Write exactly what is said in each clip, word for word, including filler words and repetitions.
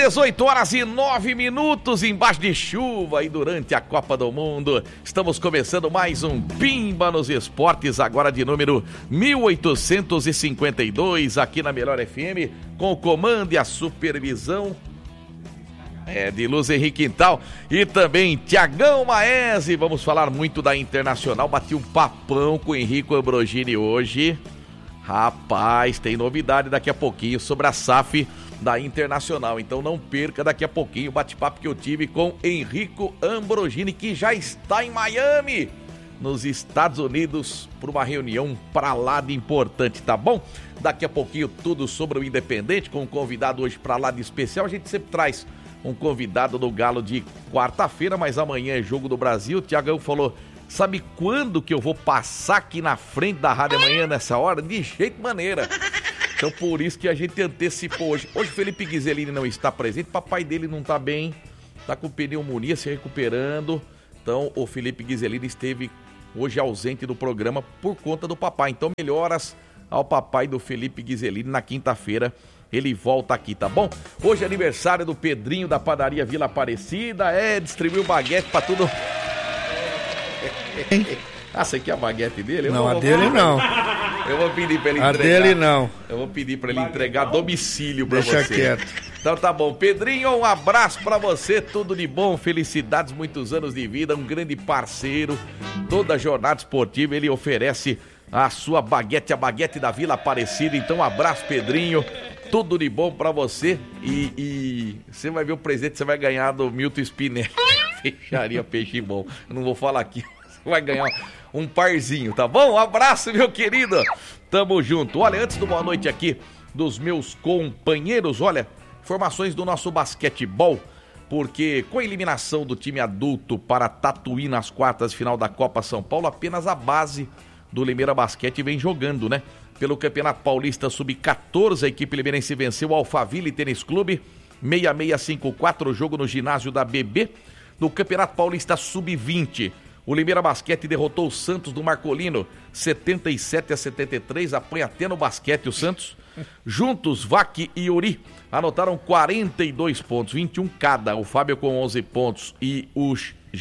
dezoito horas e nove minutos, embaixo de chuva e durante a Copa do Mundo. Estamos começando mais um Pimba nos Esportes, agora de número mil oitocentos e cinquenta e dois, aqui na Melhor F M, com o comando e a supervisão é, de Luz Henrique Quintal e também Tiagão Maese. Vamos falar muito da Internacional. Bati um papão com o Henrico Ambrogini hoje. Rapaz, tem novidade daqui a pouquinho sobre a S A F da Internacional, então não perca daqui a pouquinho o bate-papo que eu tive com Henrico Ambrogini, que já está em Miami, nos Estados Unidos, por uma reunião pra lá de importante, tá bom? Daqui a pouquinho tudo sobre o Independente, com um convidado hoje pra lá de especial. A gente sempre traz um convidado do Galo de quarta-feira, mas amanhã é Jogo do Brasil. O Tiagão falou: sabe quando que eu vou passar aqui na frente da rádio amanhã nessa hora? De jeito maneira. Então por isso que a gente antecipou hoje. Hoje o Felipe Ghiselini não está presente, papai dele não está bem, está com pneumonia, se recuperando. Então o Felipe Ghiselini esteve hoje ausente do programa por conta do papai. Então melhoras ao papai do Felipe Ghiselini. Na quinta-feira ele volta aqui, tá bom? Hoje é aniversário do Pedrinho da padaria Vila Aparecida. É, distribuiu baguete pra tudo. Ah, você quer a baguete dele? Eu não, vou, a dele não. Eu vou pedir pra ele a entregar. A dele não. Eu vou pedir pra ele entregar a domicílio pra Deixa você. Deixa quieto. Então tá bom. Pedrinho, um abraço pra você, tudo de bom, felicidades, muitos anos de vida, um grande parceiro. Toda jornada esportiva ele oferece a sua baguete, a baguete da Vila Aparecida. Então um abraço, Pedrinho. Tudo de bom pra você e, e você vai ver o presente que você vai ganhar do Milton Spinelli. Fecharia Peixe Bom. Eu não vou falar aqui. Você vai ganhar um parzinho, tá bom? Um abraço, meu querido. Tamo junto. Olha, antes do boa noite aqui dos meus companheiros, olha, informações do nosso basquetebol, porque com a eliminação do time adulto para Tatuí nas quartas de final da Copa São Paulo, apenas a base do Limeira Basquete vem jogando, né? Pelo Campeonato Paulista sub catorze, a equipe limeirense venceu o Alphaville Tênis Clube, seis seis cinco quatro, jogo no ginásio da B B. No Campeonato Paulista sub vinte, o Limeira Basquete derrotou o Santos do Marcolino, setenta e sete a setenta e três, apanha até no basquete o Santos. Juntos, Vac e Yuri anotaram quarenta e dois pontos, vinte e um cada. O Fábio com onze pontos e o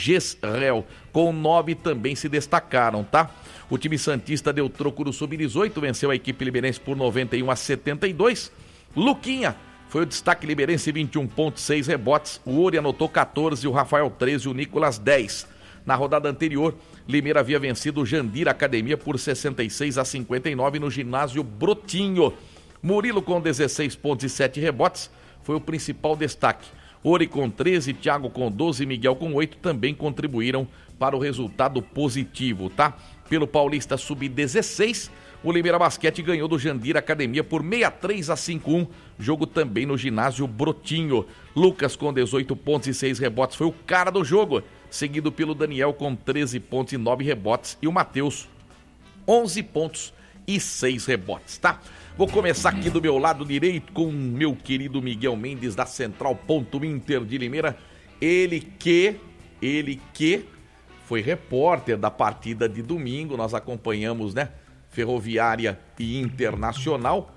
Gesrel com nove também se destacaram, tá? O time santista deu troco no sub dezoito, venceu a equipe limeirense por noventa e um a setenta e dois. Luquinha foi o destaque limeirense, vinte e um pontos, seis rebotes. O Ori anotou catorze, o Rafael treze e o Nicolas dez. Na rodada anterior, Limeira havia vencido o Jandira Academia por sessenta e seis a cinquenta e nove no ginásio Brotinho. Murilo com dezesseis pontos e sete rebotes foi o principal destaque. Ori com treze, Thiago com doze e Miguel com oito também contribuíram para o resultado positivo, tá? Pelo Paulista sub dezesseis, o Limeira Basquete ganhou do Jandira Academia por sessenta e três a cinquenta e um, jogo também no ginásio Brotinho. Lucas com dezoito pontos e seis rebotes foi o cara do jogo, seguido pelo Daniel com treze pontos e nove rebotes e o Matheus onze pontos e seis rebotes, tá? Vou começar aqui do meu lado direito com o meu querido Miguel Mendes da Central Ponto Inter de Limeira. Ele que, ele que foi repórter da partida de domingo, nós acompanhamos, né? Ferroviária e Internacional,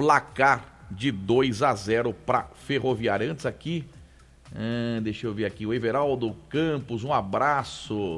placar de dois a zero para Ferroviária. Antes aqui, hum, deixa eu ver aqui, o Everaldo Campos, um abraço.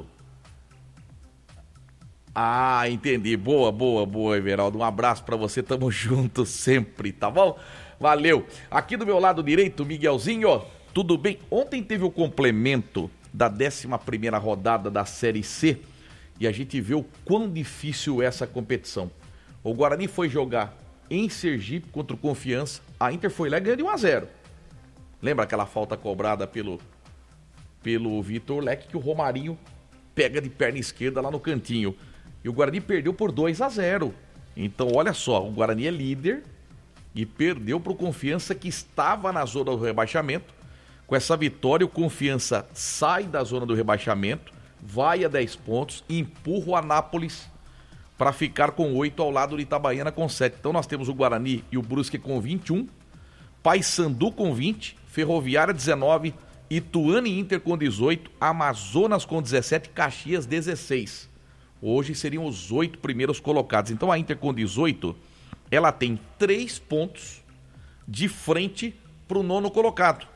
Ah, entendi. Boa, boa, boa, Everaldo. Um abraço pra você, tamo junto sempre, tá bom? Valeu. Aqui do meu lado direito, Miguelzinho, tudo bem? Ontem teve o complemento da décima primeira rodada da Série C e a gente viu quão difícil é essa competição. O Guarani foi jogar em Sergipe contra o Confiança, a Inter foi lá e ganhou de um a zero. Lembra aquela falta cobrada pelo, pelo Vitor Leque que o Romarinho pega de perna esquerda lá no cantinho? E o Guarani perdeu por dois a zero. Então, olha só, o Guarani é líder e perdeu para o Confiança, que estava na zona do rebaixamento. Com essa vitória, o Confiança sai da zona do rebaixamento, vai a dez pontos e empurra o Anápolis para ficar com oito ao lado de Itabaiana com sete. Então, nós temos o Guarani e o Brusque com vinte e um, Paysandu com vinte, Ferroviária dezenove, Ituano e Inter com dezoito, Amazonas com dezessete, Caxias dezesseis. Hoje seriam os oito primeiros colocados. Então a Inter com dezoito, ela tem três pontos de frente para o nono colocado.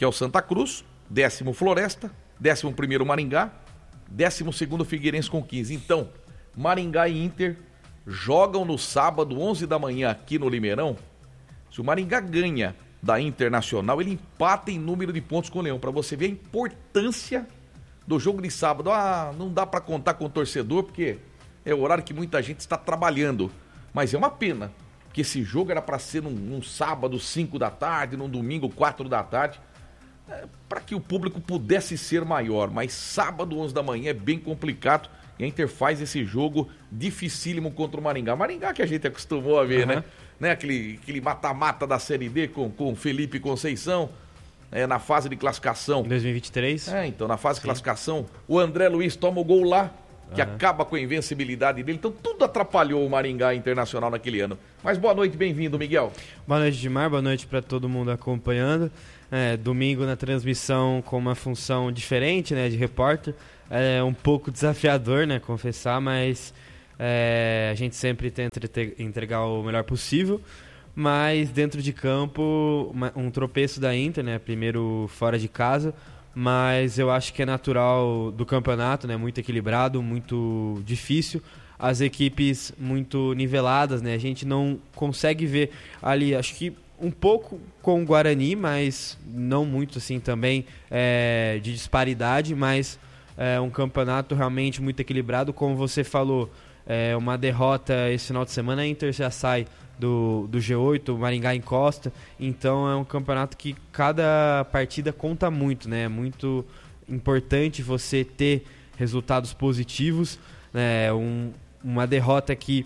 que é o Santa Cruz, décimo Floresta, décimo primeiro Maringá, décimo segundo Figueirense com quinze. Então, Maringá e Inter jogam no sábado, onze da manhã, aqui no Limeirão. Se o Maringá ganha da Internacional, ele empata em número de pontos com o Leão, para você ver a importância do jogo de sábado. Ah, não dá para contar com o torcedor, porque é o horário que muita gente está trabalhando. Mas é uma pena, que esse jogo era para ser num, num sábado, cinco da tarde, num domingo, quatro da tarde, é, para que o público pudesse ser maior. Mas sábado, onze da manhã, é bem complicado. E a Inter faz esse jogo dificílimo contra o Maringá. Maringá que a gente acostumou a ver, uhum. né? né? Aquele, aquele mata-mata da Série D com, com Felipe Conceição, é, na fase de classificação. dois mil e vinte e três. É, então, na fase Sim. de classificação, o André Luiz toma o gol lá, que uhum. acaba com a invencibilidade dele. Então, tudo atrapalhou o Maringá Internacional naquele ano. Mas boa noite, bem-vindo, Miguel. Boa noite, Dimar. Boa noite para todo mundo acompanhando. É, domingo na transmissão com uma função diferente, né, de repórter. É um pouco desafiador, né, confessar, mas é, a gente sempre tenta entregar o melhor possível. Mas dentro de campo, uma, um tropeço da Inter, né, primeiro fora de casa, mas eu acho que é natural do campeonato, né, muito equilibrado, muito difícil. As equipes muito niveladas, né, a gente não consegue ver ali, acho que um pouco com o Guarani, mas não muito assim também é, de disparidade, mas é um campeonato realmente muito equilibrado, como você falou, é uma derrota esse final de semana, a Inter já sai do, do G oito, o Maringá encosta, então é um campeonato que cada partida conta muito, né? É muito importante você ter resultados positivos, né? Um, uma derrota que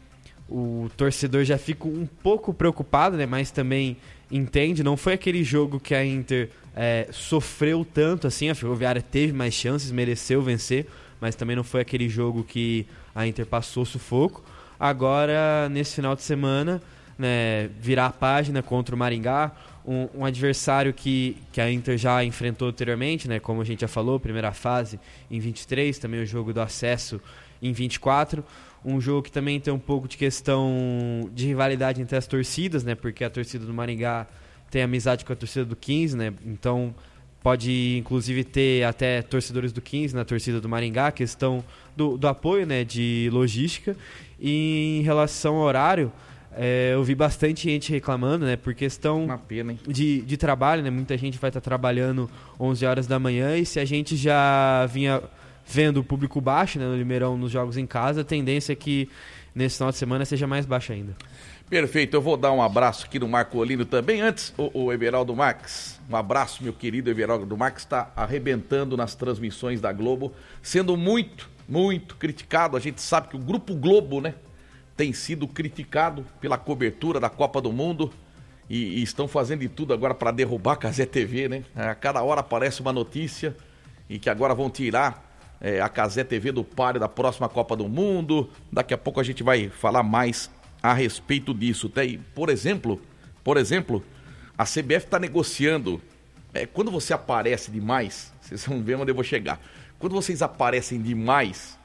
o torcedor já fica um pouco preocupado, né? Mas também entende, não foi aquele jogo que a Inter é, sofreu tanto assim, a Ferroviária teve mais chances, mereceu vencer, mas também não foi aquele jogo que a Inter passou sufoco. Agora, nesse final de semana, né, virar a página contra o Maringá, um, um adversário que, que a Inter já enfrentou anteriormente, né, como a gente já falou, primeira fase em vinte e três, também o jogo do acesso em vinte e quatro, um jogo que também tem um pouco de questão de rivalidade entre as torcidas, né, porque a torcida do Maringá tem amizade com a torcida do quinze, né, então pode inclusive ter até torcedores do quinze na torcida do Maringá, questão do, do apoio, né, de logística. E em relação ao horário, é, eu vi bastante gente reclamando, né, por questão Uma pena, hein? De, de trabalho, né, muita gente vai estar trabalhando onze horas da manhã, e se a gente já vinha vendo o público baixo, né, no Limeirão nos jogos em casa, a tendência é que nesse final de semana seja mais baixa ainda. Perfeito, eu vou dar um abraço aqui no Marco Olino também. Antes, o, o Everaldo Marques, um abraço, meu querido Everaldo Marques, está arrebentando nas transmissões da Globo, sendo muito, muito criticado. A gente sabe que o Grupo Globo, né, tem sido criticado pela cobertura da Copa do Mundo e, e estão fazendo de tudo agora para derrubar a Cazé T V, né? A cada hora aparece uma notícia e que agora vão tirar é, a Cazé T V do páreo da próxima Copa do Mundo. Daqui a pouco a gente vai falar mais a respeito disso. Tem, por exemplo, por exemplo, a C B F está negociando. É, quando você aparece demais, vocês vão ver onde eu vou chegar. Quando vocês aparecem demais,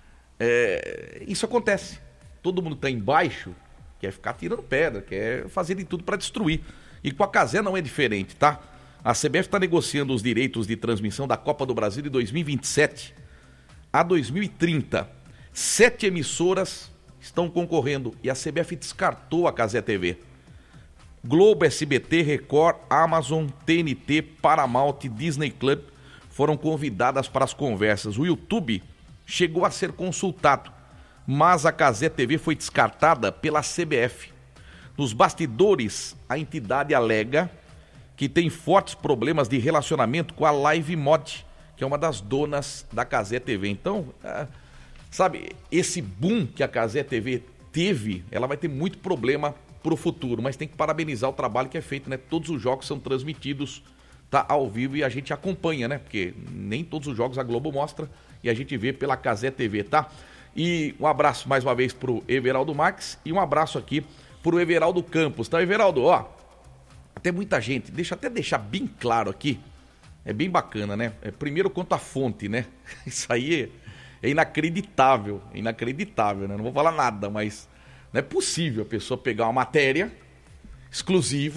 é, isso acontece. Todo mundo está embaixo, quer ficar tirando pedra, quer fazer de tudo para destruir. E com a Cazé não é diferente, tá? A C B F está negociando os direitos de transmissão da Copa do Brasil de dois mil e vinte e sete a dois mil e trinta. Sete emissoras estão concorrendo e a C B F descartou a Cazé T V. Globo, S B T, Record, Amazon, T N T, Paramount, Disney Club foram convidadas para as conversas. O YouTube chegou a ser consultado, mas a Cazé T V foi descartada pela C B F. Nos bastidores, a entidade alega que tem fortes problemas de relacionamento com a Live Mod, que é uma das donas da Cazé T V. Então, é, sabe, esse boom que a Cazé T V teve, ela vai ter muito problema para o futuro, mas tem que parabenizar o trabalho que é feito, né? Todos os jogos são transmitidos, tá, ao vivo, e a gente acompanha, né? Porque nem todos os jogos a Globo mostra e a gente vê pela Cazé T V, tá? E um abraço mais uma vez pro Everaldo Marques e um abraço aqui pro Everaldo Campos, tá, Everaldo? Ó, até muita gente, deixa até deixar bem claro aqui, é bem bacana, né? É, primeiro quanto à fonte, né? Isso aí é, é inacreditável, é inacreditável, né? Não vou falar nada, mas não é possível a pessoa pegar uma matéria exclusiva,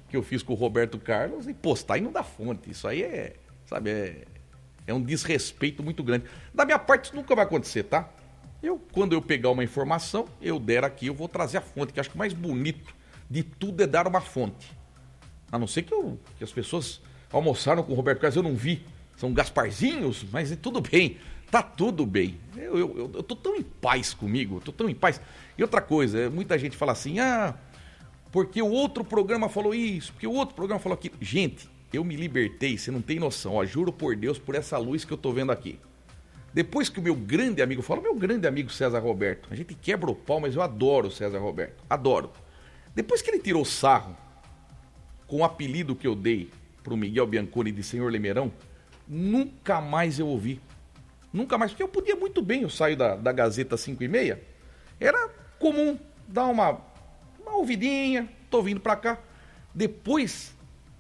que eu fiz com o Roberto Carlos e postar e não dar fonte. Isso aí é, sabe, é, é um desrespeito muito grande. Da minha parte, isso nunca vai acontecer, tá? Eu, quando eu pegar uma informação, eu der aqui, eu vou trazer a fonte, que acho que o mais bonito de tudo é dar uma fonte. A não ser que, eu, que as pessoas almoçaram com o Roberto Carlos, eu não vi. São Gasparzinhos, mas tudo bem. Tá tudo bem. Eu, eu, eu, eu tô tão em paz comigo, eu tô tão em paz. E outra coisa, muita gente fala assim, ah, porque o outro programa falou isso, porque o outro programa falou aquilo. Gente, eu me libertei, você não tem noção, ó, juro por Deus, por essa luz que eu tô vendo aqui. Depois que o meu grande amigo, eu falo meu grande amigo César Roberto, a gente quebra o pau, mas eu adoro o César Roberto, adoro. Depois que ele tirou sarro com o apelido que eu dei pro Miguel Bianconi de Senhor Limeirão, nunca mais eu ouvi. Nunca mais, porque eu podia muito bem, eu saio da, da Gazeta cinco e meia, era comum dar uma, uma ouvidinha, tô vindo pra cá. Depois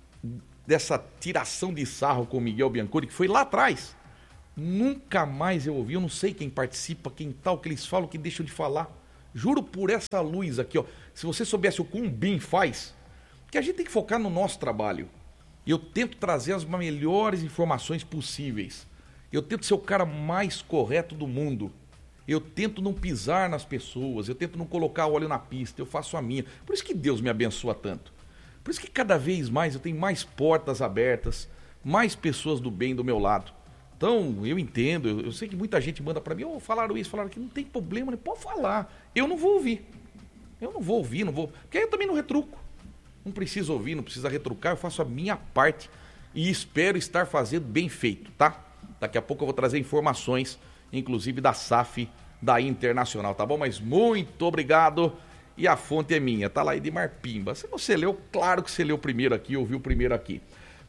dessa tiração de sarro com o Miguel Bianconi, que foi lá atrás, nunca mais eu ouvi, eu não sei quem participa, quem tal, que eles falam, que deixam de falar. Juro por essa luz aqui, ó, se você soubesse o que um B I M faz, que a gente tem que focar no nosso trabalho. E eu tento trazer as melhores informações possíveis. Eu tento ser o cara mais correto do mundo. Eu tento não pisar nas pessoas, eu tento não colocar óleo na pista, eu faço a minha. Por isso que Deus me abençoa tanto. Por isso que cada vez mais eu tenho mais portas abertas, mais pessoas do bem do meu lado. Então, eu entendo, eu, eu sei que muita gente manda pra mim, oh, falaram isso, falaram aquilo, não tem problema, né? Pode falar. Eu não vou ouvir. Eu não vou ouvir, não vou... Porque aí eu também não retruco. Não preciso ouvir, não precisa retrucar, eu faço a minha parte e espero estar fazendo bem feito, tá? Daqui a pouco eu vou trazer informações, inclusive da S A F, da Internacional, tá bom? Mas muito obrigado. E a fonte é minha, tá lá, Edmar Pimba. Se você leu, claro que você leu primeiro aqui, ouviu primeiro aqui.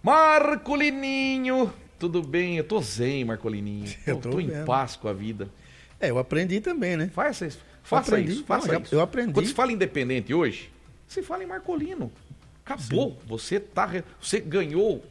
Marcolininho, tudo bem? Eu tô zen, Marcolininho. Eu tô, tô em paz com a vida. É, eu aprendi também, né? Faça isso, faça aprendi. isso, faça Não, isso. Eu aprendi. Quando se fala independente hoje, você fala em Marcolino. Acabou. Sim. Você tá, você ganhou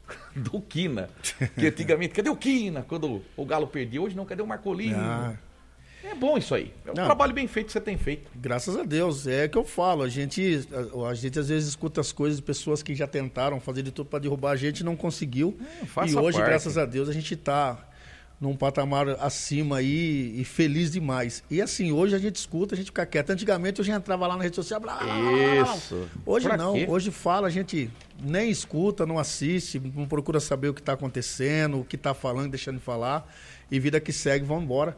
do Quina, que antigamente, cadê o Quina? Quando o Galo perdia, hoje não, cadê o Marcolino? Ah. É bom isso aí, é um não, trabalho bem feito que você tem feito. Graças a Deus, é que eu falo, a gente, a, a gente às vezes escuta as coisas de pessoas que já tentaram fazer de tudo para derrubar a gente, não conseguiu, é, e hoje, parte. Graças a Deus, a gente tá num patamar acima aí e feliz demais. E assim, hoje a gente escuta, a gente fica quieto. Antigamente eu já entrava lá na rede social, blá, blá, blá. Isso. Hoje pra não, quê? Hoje fala, a gente nem escuta, não assiste, não procura saber o que está acontecendo, o que está falando, deixando de falar, e vida que segue, vamos embora.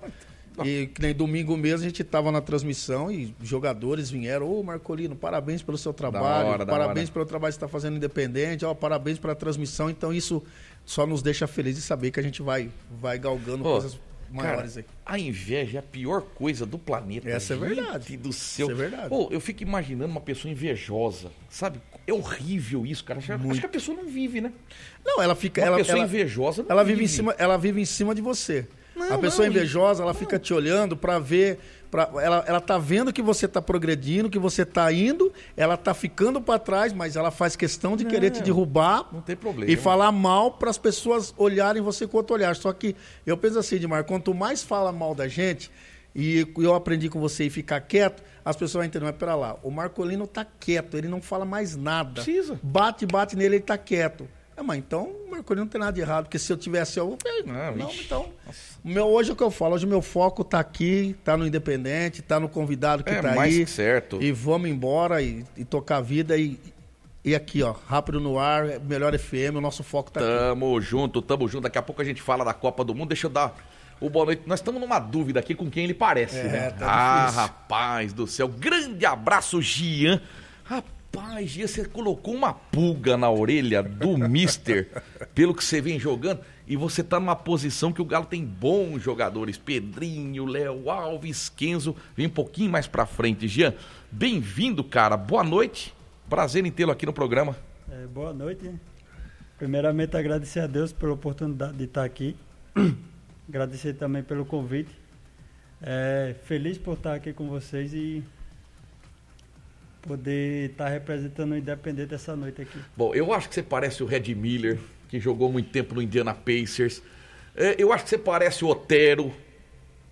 E que nem domingo mesmo a gente estava na transmissão e jogadores vieram, ô Marcolino, parabéns pelo seu trabalho, hora, parabéns pelo trabalho que você está fazendo independente, ó, parabéns pela transmissão. Então isso só nos deixa felizes de saber que a gente vai, vai galgando oh, coisas maiores cara, aí. A inveja é a pior coisa do planeta. Essa gente é verdade. Do céu. Isso é verdade. Oh, eu fico imaginando uma pessoa invejosa, sabe? É horrível isso, cara. Acho, acho que a pessoa não vive, né? Não, ela fica... Uma ela, pessoa ela, invejosa não ela vive. vive em cima, ela vive em cima de você. Não, a pessoa não, invejosa, ela não. fica te olhando para ver, pra, ela, ela tá vendo que você tá progredindo, que você tá indo, ela tá ficando para trás, mas ela faz questão de não, querer te derrubar. Não tem problema. E falar mal para as pessoas olharem você com outro olhar. Só que eu penso assim, Edmar, quanto mais fala mal da gente, e eu aprendi com você e ficar quieto, as pessoas vão entender, mas pera lá, o Marcolino tá quieto, ele não fala mais nada. Precisa. Bate, bate nele, ele tá quieto. É, mas então o Marcolino não tem nada de errado, porque se eu tivesse eu, não, não então. O meu, hoje é o que eu falo, hoje o meu foco tá aqui, tá no Independente, tá no convidado que é, tá mais aí. Que certo. E vamos embora e, e tocar a vida e, e aqui, ó, Rápido no Ar, Melhor F M, o nosso foco tá tamo aqui. Tamo junto, tamo junto. Daqui a pouco a gente fala da Copa do Mundo. Deixa eu dar o boa noite. Nós estamos numa dúvida aqui com quem ele parece, é, né? Tá ah, difícil. Rapaz do céu. Grande abraço, Gian. Rapaz, Gia, você colocou uma pulga na orelha do Mister, pelo que você vem jogando, e você tá numa posição que o Galo tem bons jogadores, Pedrinho, Léo Alves, Kenzo, vem um pouquinho mais pra frente. Gian, bem-vindo, cara, boa noite, prazer em tê-lo aqui no programa. É, boa noite, primeiramente agradecer a Deus pela oportunidade de estar aqui, agradecer também pelo convite, é, feliz por estar aqui com vocês e poder estar tá representando o Independente essa noite aqui. Bom, eu acho que você parece o Red Miller, que jogou muito tempo no Indiana Pacers. É, eu acho que você parece o Otero.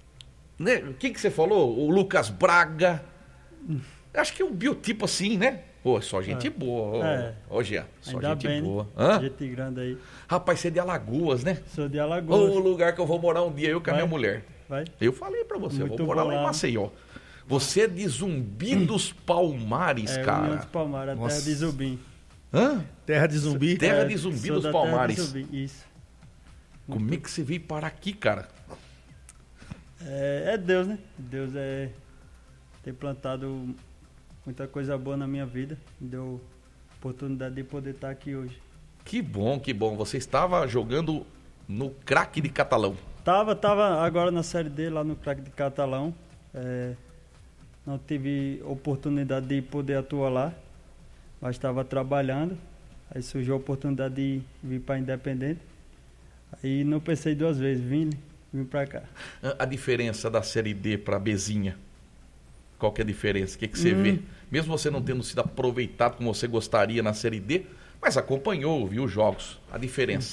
Né? O que, que você falou? O Lucas Braga. Acho que é um biotipo assim, né? Pô, só gente é. boa. Ô, é. ô Jean, só Ainda gente bem, boa. Né? Hã? Gente grande aí. Rapaz, você é de Alagoas, né? Sou de Alagoas. O lugar que eu vou morar um dia, eu com a Vai. minha mulher. Vai. Eu falei pra você, Muito eu vou morar lá em Maceió. Você é de Zumbi dos Palmares, é, cara. União dos Palmares, a terra de Zumbi. Hã? Terra de Zumbi? Terra é, de Zumbi sou dos da Palmares. Terra de Zumbi. Isso. Como Muito. é que você veio parar aqui, cara? É, é Deus, né? Deus é ter plantado muita coisa boa na minha vida. Me deu oportunidade de poder estar aqui hoje. Que bom, que bom. Você estava jogando no Craque de Catalão. Tava, tava agora na Série D, lá no Craque de Catalão. É, não tive oportunidade de poder atuar lá, mas estava trabalhando. Aí surgiu a oportunidade de vir para Independente. Aí não pensei duas vezes, vim, vim para cá. A diferença da Série D para a Bezinha? Qual que é a diferença? O que, que você hum. vê? Mesmo você não tendo sido aproveitado como você gostaria na Série D, mas acompanhou, viu os jogos. A diferença?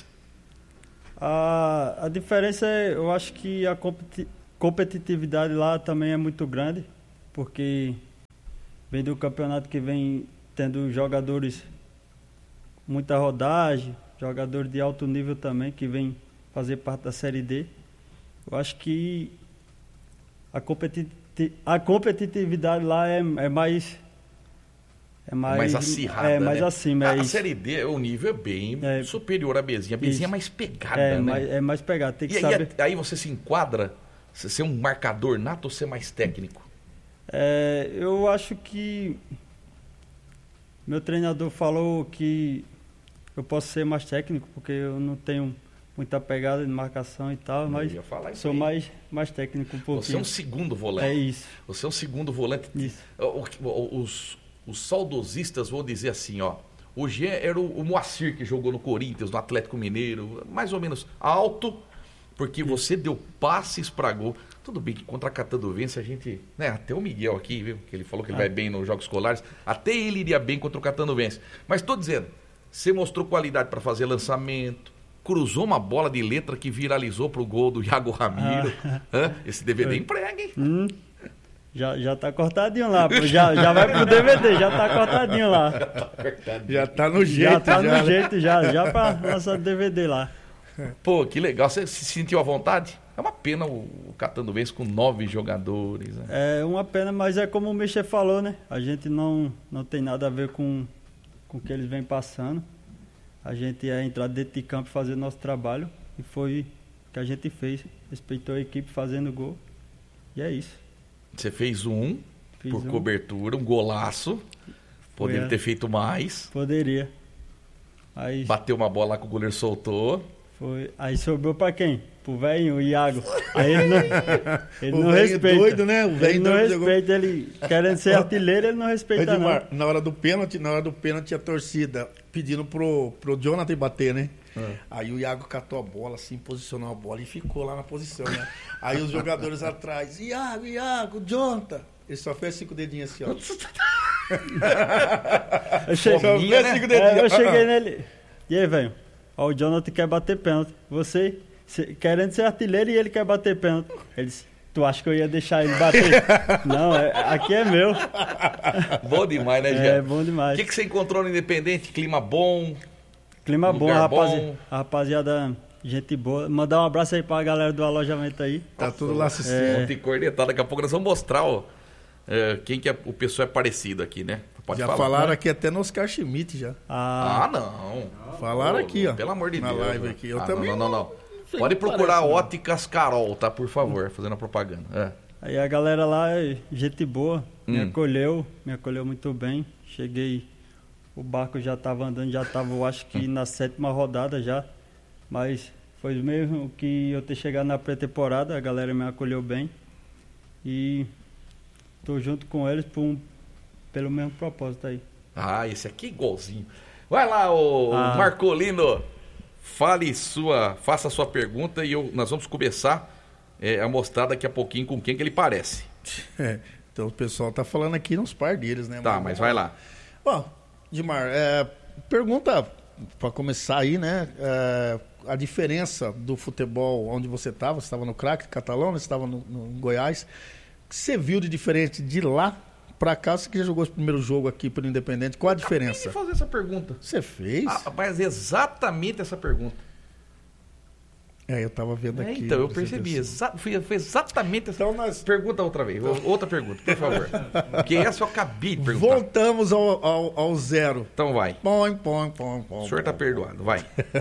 A, a diferença é, eu acho que a competi- competitividade lá também é muito grande, porque vem do campeonato que vem tendo jogadores muita rodagem, jogadores de alto nível também, que vem fazer parte da Série D. Eu acho que a, competi- a competitividade lá é, é mais... É mais, mais acirrada, é, mais né? acima. A, é a isso. Série D, o nível é bem é, superior à Bezinha. A Bezinha isso. é mais pegada, é, né? Mais, é mais pegada, tem que e, saber. E aí você se enquadra, ser um marcador nato ou ser mais técnico? É, eu acho que meu treinador falou que eu posso ser mais técnico, porque eu não tenho muita pegada de marcação e tal, mas sou mais, mais técnico um pouquinho. Você é um segundo volante. É isso. Você é um segundo volante. Isso. Os, os saudosistas vão dizer assim, ó. O Jean era o, o Moacir que jogou no Corinthians, no Atlético Mineiro, mais ou menos alto, porque isso. Você deu passes para gol. Tudo bem que contra a Catanduvense a gente... Né, até o Miguel aqui, viu? Que ele falou que ele ah. vai bem nos jogos escolares. Até ele iria bem contra o Catanduvense. Mas estou dizendo, você mostrou qualidade para fazer lançamento, cruzou uma bola de letra que viralizou pro gol do Iago Ramiro. Ah. Esse D V D emprega, hein? Hum, já, já tá cortadinho lá. Já, já vai pro D V D, já tá cortadinho lá. Já tá, cortadinho. Já tá no jeito. Já tá já, no jeito, já, já pra lançar D V D lá. Pô, que legal. Você se sentiu à vontade? É uma pena o Catanduvense com nove jogadores. Né? É uma pena, mas é como o Michel falou, né? A gente não, não tem nada a ver com, com o que eles vêm passando. A gente é entrar dentro de campo e fazer nosso trabalho. E foi o que a gente fez. Respeitou a equipe fazendo gol. E é isso. Você fez um Fiz por um. cobertura, um golaço. Poderia foi, ter feito mais. Poderia. Aí, bateu uma bola lá que o goleiro soltou. Foi. Aí sobrou pra quem? Pro velho, o Iago. Aí ele não, ele o não respeita. Doido, né? O ele não doido respeita, jogou... ele querendo ser artilheiro, ele não respeita Edmar, não. Na hora do pênalti, na hora do pênalti a torcida pedindo pro, pro Jonathan bater, né? É. Aí o Iago catou a bola, assim, posicionou a bola e ficou lá na posição, né? Aí os jogadores atrás, Iago, Iago, Jonathan. Ele só fez cinco dedinhos assim, ó. eu cheguei, só fez né? cinco dedinhos. É, eu cheguei uh-huh. nele. E aí, velho? Ó, o Jonathan quer bater pênalti. Você, você querendo ser artilheiro e ele quer bater pênalti. Ele disse, tu acha que eu ia deixar ele bater? Não, é, aqui é meu. Bom demais, né, Jean? É, bom demais. O que, que você encontrou no Independente? Clima bom? Clima bom, rapaziada, bom. Rapaziada, gente boa. Mandar um abraço aí pra galera do alojamento aí. Tá tudo lá assistindo. É... Tem cornetado. Daqui a pouco nós vamos mostrar, ó, é, quem que é, o pessoal é parecido aqui, né? Pode já falar, falaram né? aqui até no Oscar Schmidt já. Ah, ah não. Falaram aqui, ó. Pelo amor de na Deus. Na live aqui. Eu ah, também. Não, não, não. não. Pode procurar parece, Óticas Carol, tá? Por favor, fazendo a propaganda. É. Aí a galera lá é gente boa, me hum. acolheu, me acolheu muito bem. Cheguei, o barco já estava andando, já estava, eu acho que na sétima rodada já. Mas foi mesmo que eu ter chegado na pré-temporada, a galera me acolheu bem. E tô junto com eles por um, pelo mesmo propósito aí. Ah, esse aqui é igualzinho. Vai lá, ô ah. Marcolino. Fale sua, faça a sua pergunta e eu, nós vamos começar é, a mostrar daqui a pouquinho com quem que ele parece. É, então o pessoal tá falando aqui nos par deles, né? Tá, mas, mas vai lá. Bom, Dimar, é, pergunta para começar aí, né? É, a diferença do futebol onde você estava, você estava no Craque Catalão, você estava no, no Goiás. O que você viu de diferente de lá pra cá, você que já jogou esse primeiro jogo aqui pelo Independente, qual a diferença? Eu fazer essa pergunta. Você fez? Ah, mas exatamente essa pergunta. É, eu tava vendo é, aqui. Então, eu percebi. Exa foi, foi exatamente essa então, nós... pergunta outra vez. Outra pergunta, por favor. Porque essa eu acabei de perguntar. Voltamos ao, ao, ao zero. Então vai. Põe, põe, põe, põe. O senhor está perdoado, vai.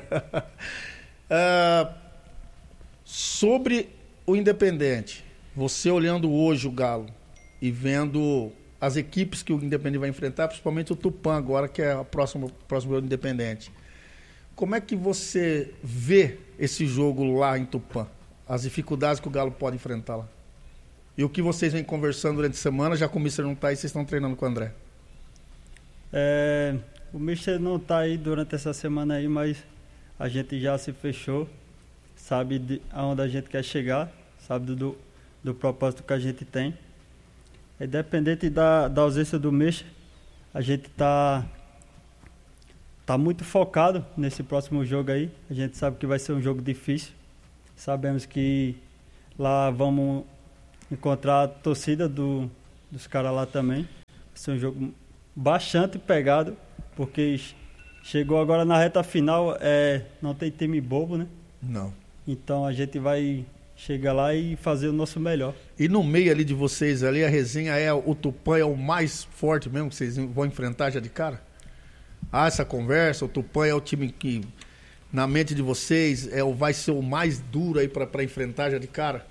uh, sobre o Independente, você olhando hoje o Galo e vendo as equipes que o Independente vai enfrentar, principalmente o Tupã agora, que é o próximo, próximo jogo do Independente. Como é que você vê esse jogo lá em Tupã? As dificuldades que o Galo pode enfrentar lá? E o que vocês vêm conversando durante a semana, já que o Mister não está aí, vocês estão treinando com o André? É, o Mister não está aí durante essa semana aí, mas a gente já se fechou, sabe de aonde a gente quer chegar, sabe do, do propósito que a gente tem. Independente da, da ausência do Mister, a gente está... Está muito focado nesse próximo jogo aí. A gente sabe que vai ser um jogo difícil. Sabemos que lá vamos encontrar a torcida do, dos caras lá também. Vai ser um jogo bastante pegado, porque chegou agora na reta final, é, não tem time bobo, né? Não. Então a gente vai chegar lá e fazer o nosso melhor. E no meio ali de vocês, ali a resenha é o Tupã é o mais forte mesmo que vocês vão enfrentar já de cara? Ah, essa conversa, o Tupã é o time que, na mente de vocês, é, vai ser o mais duro aí para enfrentar já de cara?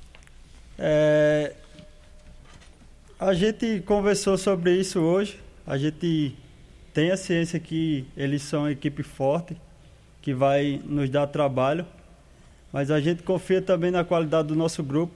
É, a gente conversou sobre isso hoje. A gente tem a ciência que eles são uma equipe forte, que vai nos dar trabalho. Mas a gente confia também na qualidade do nosso grupo,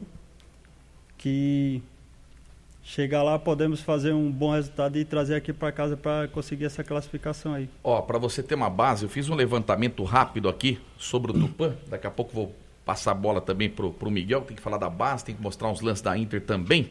que... chegar lá, podemos fazer um bom resultado e trazer aqui para casa para conseguir essa classificação aí. Ó, para você ter uma base, eu fiz um levantamento rápido aqui sobre o Tupã. Daqui a pouco vou passar a bola também pro, pro Miguel, tem que falar da base, tem que mostrar uns lances da Inter também.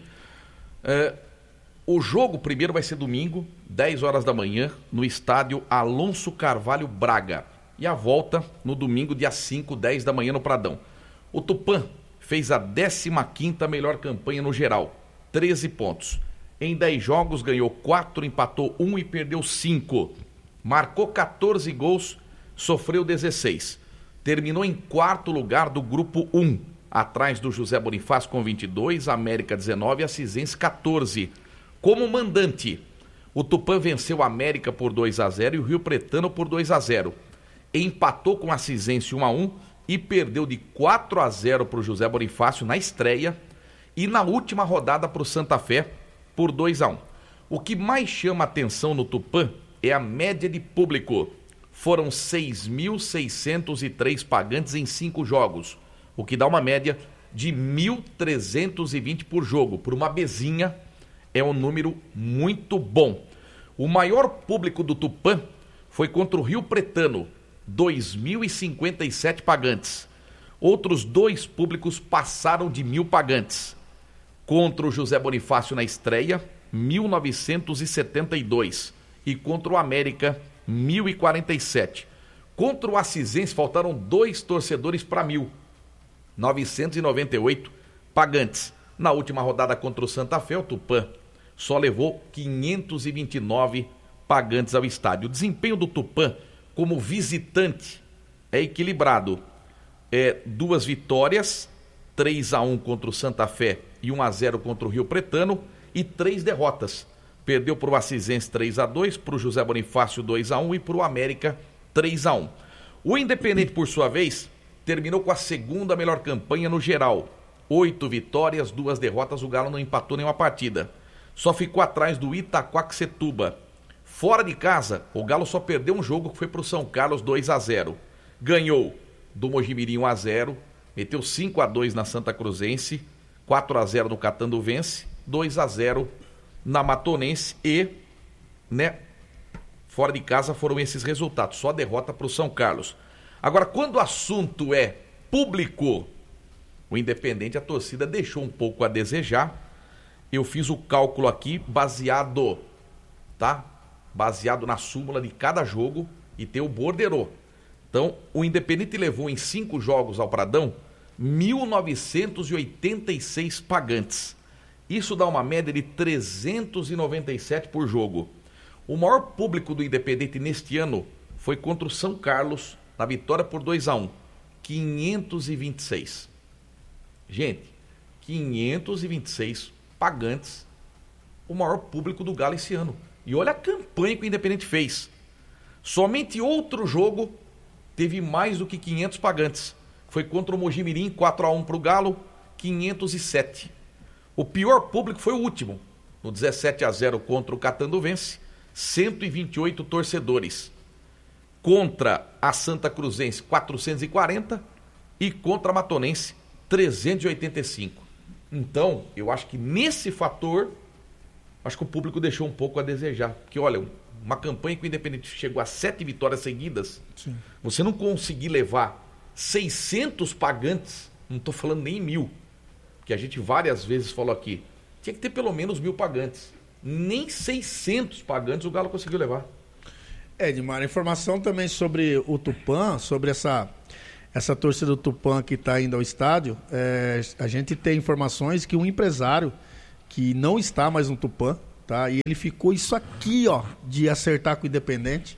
É, o jogo primeiro vai ser domingo, dez horas da manhã, no estádio Alonso Carvalho Braga. E a volta no domingo, dia cinco, dez da manhã no Pradão. O Tupã fez a décima quinta melhor campanha no geral. treze pontos. Em dez jogos, ganhou quatro, empatou um e perdeu cinco. Marcou quatorze gols, sofreu dezesseis. Terminou em quarto lugar do grupo um, atrás do José Bonifácio com vinte e dois, América dezenove e a Cisense quatorze. Como mandante, o Tupã venceu a América por dois a zero e o Rio Pretano por dois a zero. Empatou com a Cisense um a um e perdeu de quatro a zero para o José Bonifácio na estreia. E na última rodada para o Santa Fé, por dois a um. O que mais chama atenção no Tupã é a média de público. Foram seis mil seiscentos e três pagantes em cinco jogos, o que dá uma média de mil trezentos e vinte por jogo. Por uma bezinha, é um número muito bom. O maior público do Tupã foi contra o Rio Pretano, dois mil e cinquenta e sete pagantes. Outros dois públicos passaram de mil pagantes. Contra o José Bonifácio na estreia, mil novecentos e setenta e dois. E contra o América, mil e quarenta e sete. Contra o Acisense, faltaram dois torcedores para mil. novecentos e noventa e oito pagantes. Na última rodada contra o Santa Fé, o Tupã só levou quinhentos e vinte e nove pagantes ao estádio. O desempenho do Tupã como visitante é equilibrado. É, duas vitórias, três a um contra o Santa Fé e um a zero contra o Rio Pretano, e três derrotas. Perdeu para o Acisense três a dois, para o José Bonifácio dois a um e para o América três a um. O Independente, por sua vez, terminou com a segunda melhor campanha no geral. Oito vitórias, duas derrotas, o Galo não empatou nenhuma partida. Só ficou atrás do Itaquaquecetuba. Fora de casa, o Galo só perdeu um jogo que foi para o São Carlos dois a zero. Ganhou do Mojimirim um a zero, meteu cinco a dois na Santa Cruzense, quatro a zero no Catanduvense, dois a zero na Matonense e, né, fora de casa foram esses resultados, só derrota para o São Carlos. Agora, quando o assunto é público, o Independente, a torcida deixou um pouco a desejar. Eu fiz o cálculo aqui baseado, tá? Baseado na súmula de cada jogo e tem o borderô. Então, o Independente levou em cinco jogos ao Pradão mil novecentos e oitenta e seis pagantes. Isso dá uma média de trezentos e noventa e sete por jogo. O maior público do Independente neste ano foi contra o São Carlos, na vitória por dois a um. quinhentos e vinte e seis. Gente, quinhentos e vinte e seis pagantes, o maior público do Galo esse ano. E olha a campanha que o Independente fez. Somente outro jogo teve mais do que quinhentos pagantes. Foi contra o Mojimirim, quatro a um para o Galo, quinhentos e sete. O pior público foi o último, no dezessete a zero contra o Catanduvense, cento e vinte e oito torcedores. Contra a Santa Cruzense, quatrocentos e quarenta, e contra a Matonense, trezentos e oitenta e cinco. Então, eu acho que nesse fator, acho que o público deixou um pouco a desejar. Porque, olha, uma campanha que o Independente chegou a sete vitórias seguidas, sim, você não conseguir levar seiscentos pagantes, não estou falando nem mil, que a gente várias vezes falou aqui, tinha que ter pelo menos mil pagantes. Nem seiscentos pagantes o Galo conseguiu levar. É, Edmar, informação também sobre o Tupã, sobre essa, essa torcida do Tupã que está indo ao estádio. É, a gente tem informações que um empresário que não está mais no Tupã, tá? E ele ficou isso aqui, ó, de acertar com o Independente.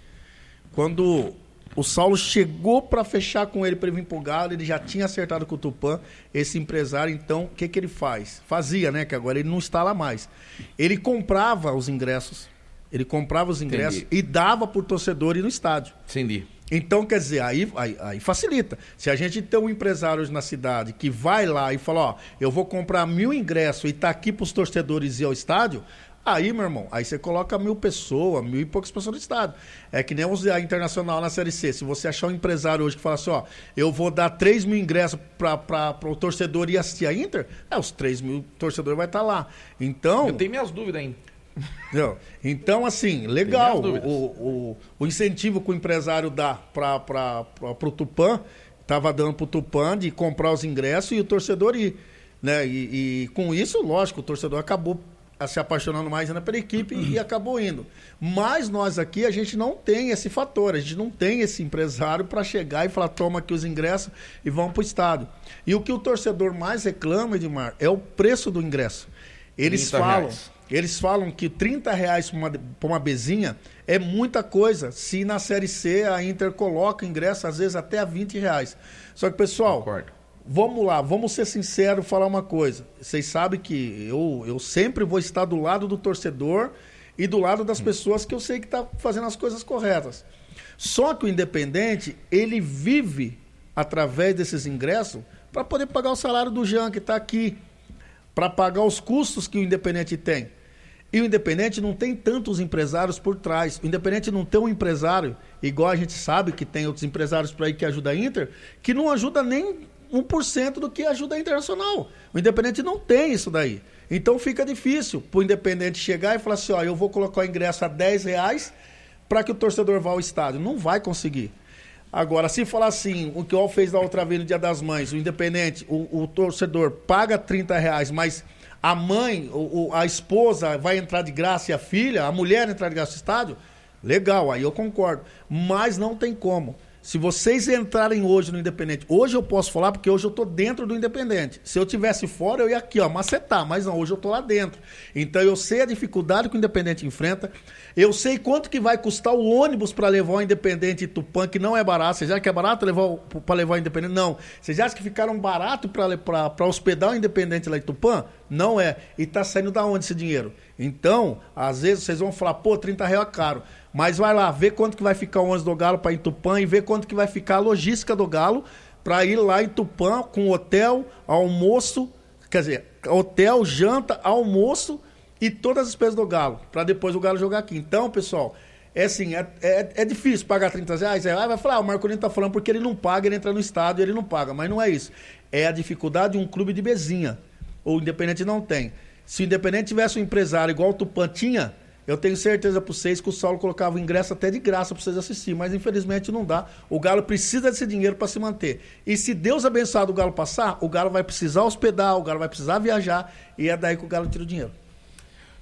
Quando o Saulo chegou para fechar com ele para ele vir pro Galo, ele já tinha acertado com o Tupã. Esse empresário, então, o que que ele faz? Fazia, né? Que agora ele não está lá mais. Ele comprava os ingressos. Ele comprava os ingressos Entendi. E dava pro torcedor ir no estádio. Entendi. Então, quer dizer, aí, aí, aí facilita. Se a gente tem um empresário hoje na cidade que vai lá e fala, ó, eu vou comprar mil ingressos e tá aqui pros torcedores ir ao estádio, aí, meu irmão, aí você coloca mil pessoas, mil e poucas pessoas no estádio. É que nem a Internacional na Série C. Se você achar um empresário hoje que fala assim, ó, eu vou dar três mil ingressos para o torcedor ir assistir a Inter, é, os três mil torcedores vai estar lá. Então... Eu tenho minhas dúvidas ainda. Não. Então, assim, legal o, o, o incentivo que o empresário dá para o Tupã, estava dando para o Tupã de comprar os ingressos e o torcedor ir. Né? E, e com isso, lógico, o torcedor acabou se apaixonando mais ainda pela equipe e, e acabou indo. Mas nós aqui, a gente não tem esse fator, a gente não tem esse empresário para chegar e falar, toma aqui os ingressos e vão para o estádio. E o que o torcedor mais reclama, Edmar, é o preço do ingresso. Eles falam... Reais. Eles falam que trinta reais para uma, para uma bezinha é muita coisa. Se na Série C a Inter coloca ingresso, às vezes até a vinte reais. Só que, pessoal, Concordo. vamos lá, vamos ser sinceros e falar uma coisa. Vocês sabem que eu, eu sempre vou estar do lado do torcedor e do lado das hum. pessoas que eu sei que estão tá fazendo as coisas corretas. Só que o Independente, ele vive através desses ingressos para poder pagar o salário do Jean, que está aqui, para pagar os custos que o Independente tem. E o Independente não tem tantos empresários por trás. O Independente não tem um empresário, igual a gente sabe que tem outros empresários por aí que ajudam a Inter, que não ajuda nem um por cento do que ajuda a Internacional. O Independente não tem isso daí. Então fica difícil para o Independente chegar e falar assim, ó, eu vou colocar o ingresso a dez reais para que o torcedor vá ao estádio. Não vai conseguir. Agora, se falar assim, o que o Al fez da outra vez no Dia das Mães, o Independente, o, o torcedor paga trinta reais, mas a mãe, o, a esposa vai entrar de graça e a filha, a mulher entrar de graça no estádio, legal, aí eu concordo. Mas não tem como. Se vocês entrarem hoje no Independente, hoje eu posso falar porque hoje eu estou dentro do Independente. Se eu tivesse fora, eu ia aqui, ó, macetar, mas não, hoje eu estou lá dentro. Então eu sei a dificuldade que o Independente enfrenta, eu sei quanto que vai custar o ônibus para levar o Independente em Tupã, que não é barato. Vocês acham que é barato para levar o Independente? Não. Vocês acham que ficaram barato para hospedar o Independente lá em Tupã? Não é. E está saindo da onde esse dinheiro? Então, às vezes vocês vão falar, pô, trinta reais é caro. Mas vai lá, vê quanto que vai ficar o ônibus do Galo para ir em Tupã e vê quanto que vai ficar a logística do Galo para ir lá em Tupã com hotel, almoço, quer dizer, hotel, janta, almoço e todas as despesas do Galo, para depois o Galo jogar aqui. Então, pessoal, é assim, é, é, é difícil pagar trinta reais. É, vai falar, ah, o Marcolino tá falando porque ele não paga, ele entra no estádio e ele não paga. Mas não é isso. É a dificuldade de um clube de bezinha. O Independente não tem. Se o Independente tivesse um empresário igual o Tupã tinha, eu tenho certeza para vocês que o Saulo colocava o ingresso até de graça para vocês assistirem, mas infelizmente não dá. O Galo precisa desse dinheiro para se manter. E se Deus abençoar o Galo passar, o Galo vai precisar hospedar, o Galo vai precisar viajar, e é daí que o Galo tira o dinheiro.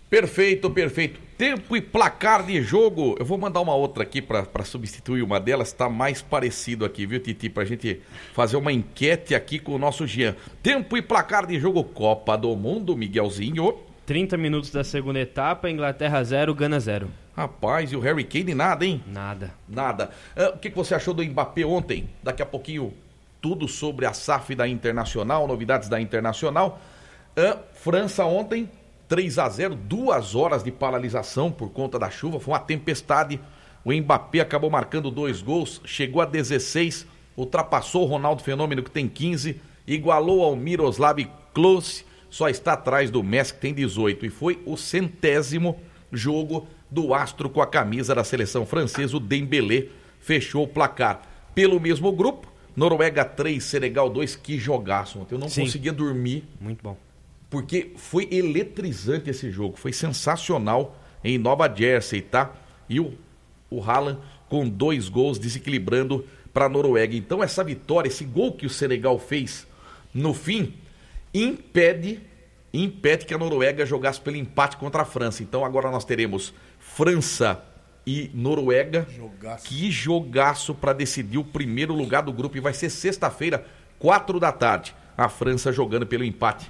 Perfeito, perfeito. Tempo e placar de jogo. Eu vou mandar uma outra aqui para substituir uma delas. Está mais parecido aqui, viu, Titi? Para a gente fazer uma enquete aqui com o nosso Jean. Tempo e placar de jogo. Copa do Mundo, Miguelzinho. trinta minutos da segunda etapa, Inglaterra zero, Gana zero. Rapaz, e o Harry Kane nada, hein? Nada. Nada. Uh, o que, que você achou do Mbappé ontem? Daqui a pouquinho, tudo sobre a S A F da Internacional, novidades da Internacional. Uh, França ontem... três a zero, duas horas de paralisação por conta da chuva, foi uma tempestade. O Mbappé acabou marcando dois gols, chegou a dezesseis, ultrapassou o Ronaldo Fenômeno, que tem quinze, igualou ao Miroslav Klose, só está atrás do Messi, que tem dezoito, e foi o centésimo jogo do astro com a camisa da seleção francesa. O Dembélé fechou o placar. Pelo mesmo grupo, Noruega três, Senegal dois, que jogaço ontem, eu não Sim. conseguia dormir. Muito bom. Porque foi eletrizante esse jogo, foi sensacional em Nova Jersey, tá? E o, o Haaland com dois gols desequilibrando para a Noruega. Então essa vitória, esse gol que o Senegal fez no fim, impede, impede que a Noruega jogasse pelo empate contra a França. Então agora nós teremos França e Noruega. Jogaço. Que jogaço para decidir o primeiro lugar do grupo. E vai ser sexta-feira, quatro da tarde, a França jogando pelo empate.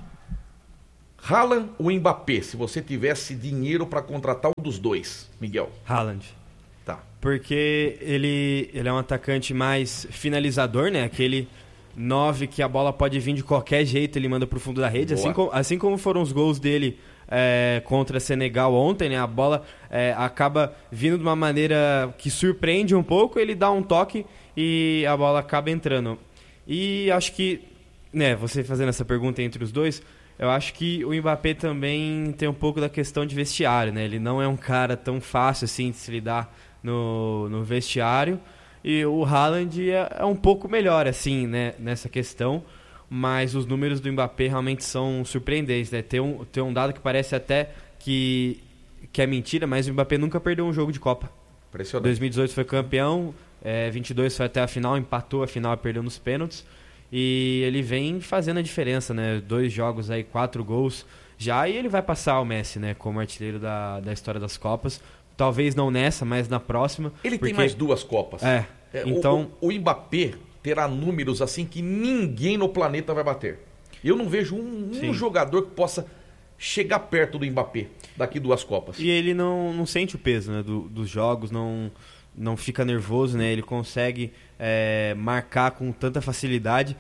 Haaland ou Mbappé, se você tivesse dinheiro para contratar um dos dois, Miguel? Haaland. Tá. Porque ele, ele é um atacante mais finalizador, né? Aquele nove que a bola pode vir de qualquer jeito, ele manda pro fundo da rede. Assim como, assim como foram os gols dele é, contra Senegal ontem, né? A bola é, acaba vindo de uma maneira que surpreende um pouco, ele dá um toque e a bola acaba entrando. E acho que, né, você fazendo essa pergunta entre os dois... Eu acho que o Mbappé também tem um pouco da questão de vestiário, né? Ele não é um cara tão fácil assim de se lidar no, no vestiário. E o Haaland é, é um pouco melhor, assim, né? Nessa questão. Mas os números do Mbappé realmente são surpreendentes, né? Tem um, tem um dado que parece até que, que é mentira, mas o Mbappé nunca perdeu um jogo de Copa. Impressionante. dois mil e dezoito foi campeão, é, vinte e dois foi até a final, empatou a final e perdeu nos pênaltis. E ele vem fazendo a diferença, né? Dois jogos aí, quatro gols já, e ele vai passar o Messi, né? Como artilheiro da, da história das Copas. Talvez não nessa, mas na próxima. Ele porque... tem mais duas Copas. É, é então... O, o, o Mbappé terá números assim que ninguém no planeta vai bater. Eu não vejo um, um jogador que possa chegar perto do Mbappé daqui duas Copas. E ele não, não sente o peso, né? Do, dos jogos, não... não fica nervoso, né? Ele consegue é, marcar com tanta facilidade.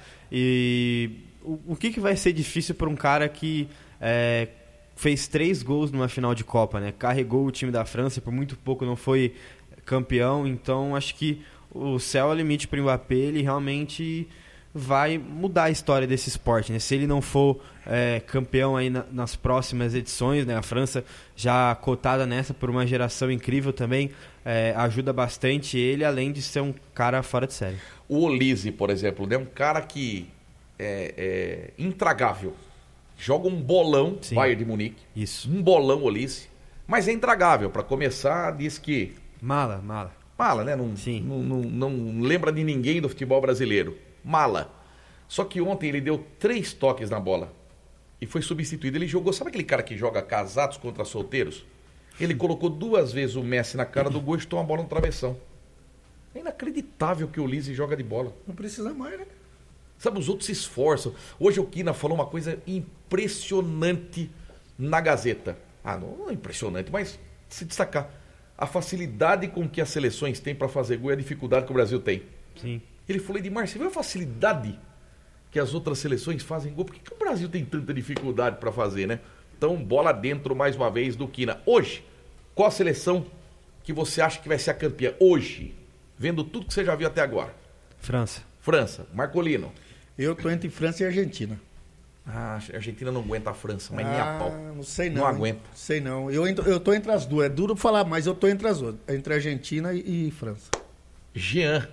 E o, o que, que vai ser difícil para um cara que é, fez três gols numa final de Copa, né? Carregou o time da França, por muito pouco não foi campeão. Então acho que o céu é o limite para o Mbappé. Ele realmente vai mudar a história desse esporte, né? Se ele não for é, campeão aí na, nas próximas edições, né? A França já cotada nessa por uma geração incrível também, é, ajuda bastante ele, além de ser um cara fora de série. O Olise, por exemplo, é um cara que é, é intragável. Joga um bolão, Sim. Bayern de Munique. Isso. Um bolão Olise, mas é intragável. Para começar, diz que... Mala, mala. Mala, né? Não, Sim. Não, não, não lembra de ninguém do futebol brasileiro. Mala. Só que ontem ele deu três toques na bola e foi substituído. Ele jogou, sabe aquele cara que joga casados contra solteiros? Ele colocou duas vezes o Messi na cara do gol e chutou a bola no travessão. É inacreditável que o Olise joga de bola. Não precisa mais, né? Sabe, os outros se esforçam. Hoje o Kina falou uma coisa impressionante na Gazeta. Ah, não é impressionante, mas se destacar. A facilidade com que as seleções têm para fazer gol e a dificuldade que o Brasil tem. Sim. Ele falou, Edmar, você viu a facilidade que as outras seleções fazem gol? Por que, que o Brasil tem tanta dificuldade para fazer, né? Então, bola dentro mais uma vez do Kina. Hoje, qual a seleção que você acha que vai ser a campeã? Hoje, vendo tudo que você já viu até agora. França. França. Marcolino. Eu tô entre França e Argentina. Ah, a Argentina não aguenta a França, mas ah, nem a pau. Não sei não. Não aguenta. Sei não. Eu, eu tô entre as duas. É duro falar, mas eu tô entre as duas. Entre Argentina e, e França. Jean.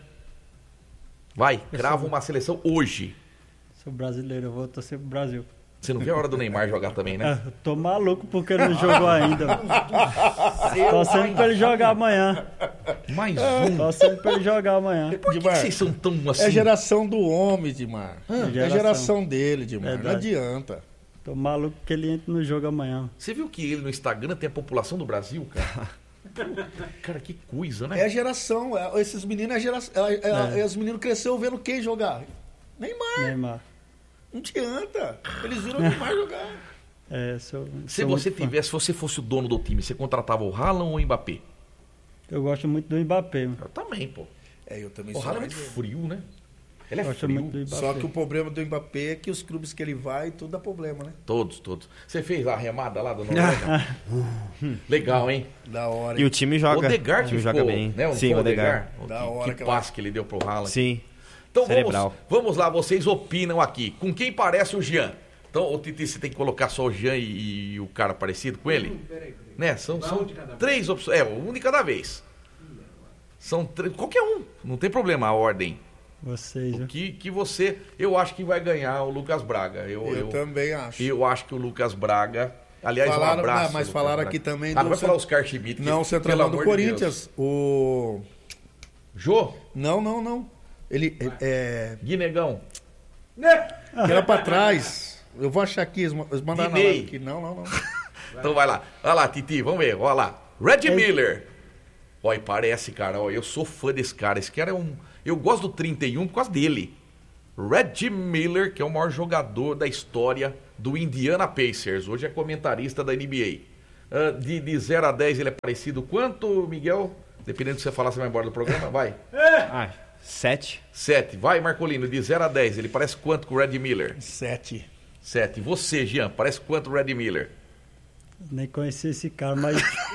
Vai, crava uma seleção hoje. Sou brasileiro, eu vou torcer pro Brasil. Você não viu a hora do Neymar jogar também, né? É, tô maluco porque ele não jogou ainda. Torcendo pra ele jogar amanhã. Mais um. Torcendo pra ele jogar amanhã. Por que, que vocês são tão assim? É geração do homem, Dimar. Ah, é geração. É geração dele, Dimar. É não adianta. Tô maluco que ele entre no jogo amanhã. Você viu que ele no Instagram tem a população do Brasil, cara? Cara, que coisa, né? É a geração. É, esses meninos, é a geração. É, é, é. Os meninos cresceram vendo quem jogar? Neymar. Neymar. Não adianta. Eles viram o Neymar jogar. É, sou, se sou você tivesse, se você fosse o dono do time, você contratava o Haaland ou o Mbappé? Eu gosto muito do Mbappé. Eu também, pô. É, eu também o sou. Haaland é muito frio, né? Ele é gosto frio. Só que o problema do Mbappé é que os clubes que ele vai, tudo dá problema, né? Todos, todos. Você fez a remada lá do Noruega? Legal, hein? Da hora. E o time joga. O Odegaard time ficou, joga bem. Né? Sim, o Odegaard. Da que hora que que passe ela... que ele deu pro Haaland. Sim. Então Cerebral. vamos, vamos lá, vocês opinam aqui. Com quem parece o Jean? Então, o Titi, você tem que colocar só o Jean e, e o cara parecido com ele? Peraí, peraí. Né? São, são três opções. É, um de cada vez. São três. Qualquer um. Não tem problema a ordem. Vocês. O que, que você. Eu acho que vai ganhar o Lucas Braga. Eu, eu, eu também acho. Eu acho que o Lucas Braga. Aliás, falaram, um abraço. Não, mas falaram Braga. aqui também. Ah, não vai cent... falar Oscar Schmidt. Não, o centroavante do Corinthians. De o. Jô? Não, não, não. Ele. É. Guinegão. Né? Que era pra trás. Eu vou achar aqui. Eles mandaram na live aqui. Não, não, não. Então vai lá. Olha lá, Titi, vamos ver. Olha lá. Red Ei. Miller. Olha, parece, cara. Olha, eu sou fã desse cara. Esse cara é um. Eu gosto do trinta e um por causa dele. Red Miller, que é o maior jogador da história do Indiana Pacers. Hoje é comentarista da N B A. Uh, de, de zero a dez ele é parecido quanto, Miguel? Dependendo do que você falar, você vai embora do programa? Vai. Ah, sete. sete. Vai, Marcolino. De zero a dez, ele parece quanto com o Red Miller? sete. sete. Você, Jean, parece quanto o Red Miller? Nem conheci esse cara, mas...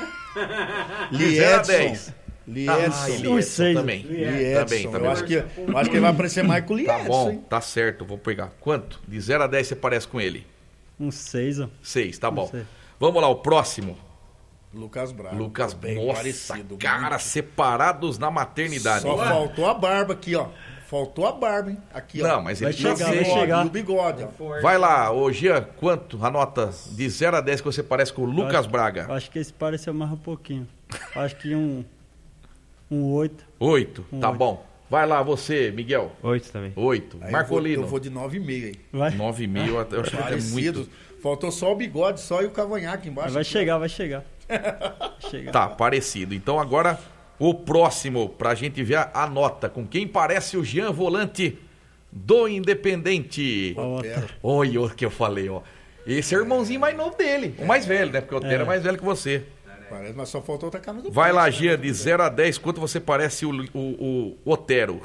De zero a dez. Liedson. Ah, Liedson também. Liedson. Também, também. Eu acho que, eu acho que ele vai aparecer mais com o Liedson. Tá bom, hein? tá certo. Vou pegar. Quanto? De zero a dez você parece com ele? Um seis, ó. seis, tá Não bom. sei. Vamos lá, o próximo. Lucas Braga. Lucas, bem nossa, parecido, cara, muito. separados na maternidade. Só faltou a barba aqui, ó. Faltou a barba, hein? Aqui, ó. Não, mas ele Vai chegar, tem vai bigode. chegar. E o bigode, ó. Vai lá, ô Jean, quanto? A nota de zero a dez que você parece com o Lucas acho, Braga? Acho que esse pareceu mais um pouquinho. Acho que um... Um oito. oito, Um tá oito. bom. Vai lá, você, Miguel. Oito também. oito. Aí Marcolino. Eu vou, eu vou de nove e meio aí. Vai, nove e meio, eu acho que é Parecido. muito. Faltou só o bigode, só e o cavanhaque embaixo. vai aqui, chegar, vai chegar. Vai chegar. Tá, parecido. Então agora o próximo, pra gente ver a, a nota. Com quem parece o Jean Volante do Independente. ó. Otero. Olha o que eu falei, ó. Esse é o irmãozinho mais novo dele. O mais velho, né? Porque o Otero é. é mais velho que você. Parece, mas só faltou outra camisa do Vai lá, Corinthians, Jean, né? de zero a dez, quanto você parece o, o, o Otero?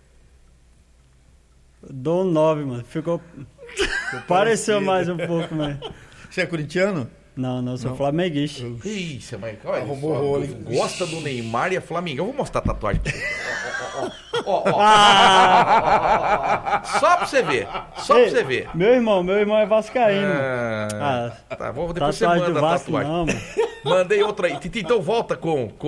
Dou um nove, mano. Ficou... Pareceu mais um pouco, mano. Você é corintiano? Não, não, sou flamenguista. Isso, mas olha Arrumou só, rolo, hein? gosta do Neymar e é Flamengo. Eu vou mostrar a tatuagem pra você. Ó, ó, ó. Só pra você ver. Só pra Ei, você ver. Meu irmão, meu irmão é vascaíno. Ah, Ah, tá, vou, depois você tatuagem manda do a Vasco tatuagem. não, mano. Mandei outra aí. Titi, então volta com, com